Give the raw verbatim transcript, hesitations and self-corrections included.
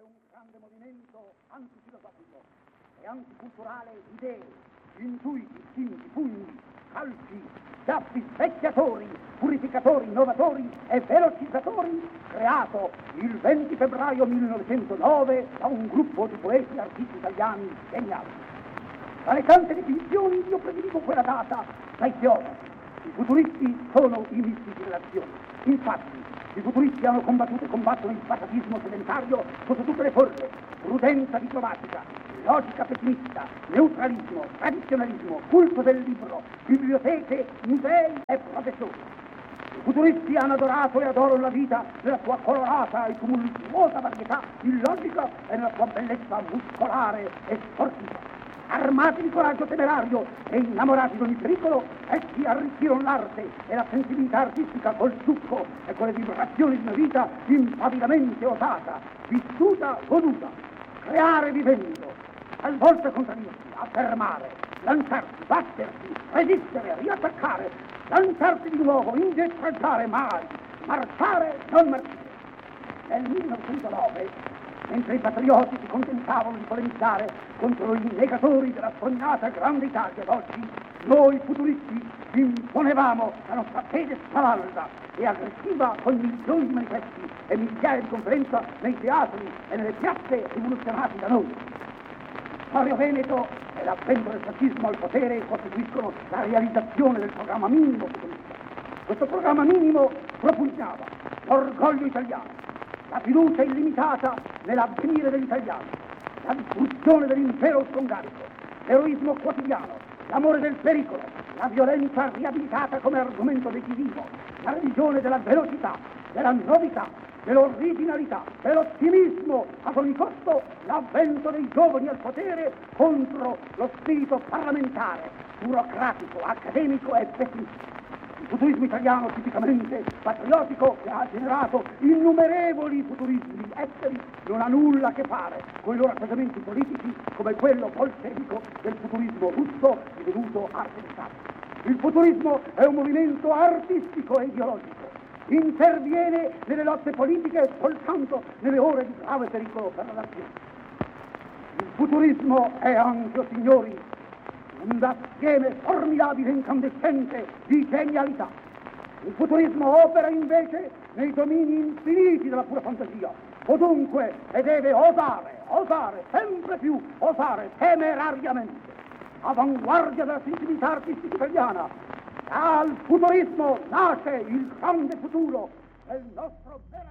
un grande movimento antifilosofico e anticulturale di idee, intuiti, istinti, pugni, calci, schiaffi, specchiatori, purificatori, innovatori e velocizzatori, creato il venti febbraio millenovecentonove da un gruppo di poeti e artisti italiani geniali. Tra le tante definizioni io prediligo quella data dai teologi. I futuristi sono i mistici dell'azione. Infatti, i futuristi hanno combattuto e combattono il pacificismo sedentario sotto tutte le forme: prudenza diplomatica, logica pessimista, neutralismo, tradizionalismo, culto del libro, biblioteche, musei e professori. I futuristi hanno adorato e adorano la vita nella sua colorata e tumultuosa varietà illogica e nella sua bellezza muscolare e sportiva. Armati di coraggio temerario e innamorati di ogni pericolo, essi arricchirono l'arte e la sensibilità artistica col succo e con le vibrazioni di una vita impavidamente osata, vissuta, goduta. Creare vivendo, talvolta contraddirsi, affermare, lanciarsi, battersi, resistere, riattaccare, lanciarsi di nuovo, indietreggiare mai, marciare, non marcire. Nel millenovecentonove, mentre i patrioti si contentavano di polemizzare contro i negatori della sognata grande Italia d'oggi, noi futuristi imponevamo la nostra fede spavalda e aggressiva con milioni di manifesti e migliaia di conferenze nei teatri e nelle piazze rivoluzionati da noi. Mario Veneto e l'avvento del fascismo al potere costituiscono la realizzazione del programma minimo futurista. Questo programma minimo propugnava l'orgoglio italiano, la fiducia illimitata nell'avvenire degli italiani, la distruzione dell'impero austro-ungarico, l'eroismo quotidiano, l'amore del pericolo, la violenza riabilitata come argomento decisivo, la religione della velocità, della novità, dell'originalità, dell'ottimismo ad ogni costo, l'avvento dei giovani al potere contro lo spirito parlamentare, burocratico, accademico e pessimista. Il futurismo italiano tipicamente patriottico, che ha generato innumerevoli futurismi esteri, non ha nulla a che fare con i loro atteggiamenti politici come quello bolscevico del futurismo russo divenuto arte di Stato. Il futurismo è un movimento artistico e ideologico. Interviene nelle lotte politiche soltanto nelle ore di grave pericolo per la nazione. Il futurismo è anche, oh signori, un assieme formidabile e incandescente di genialità. Il futurismo opera invece nei domini infiniti della pura fantasia, o dunque e deve osare, osare, sempre più, osare temerariamente. Avanguardia della sensibilità artistica italiana, dal futurismo nasce il grande futuro del nostro vero